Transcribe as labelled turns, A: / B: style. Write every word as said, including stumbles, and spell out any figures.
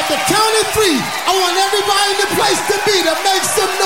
A: At the count of three, I want everybody in the place to be to make some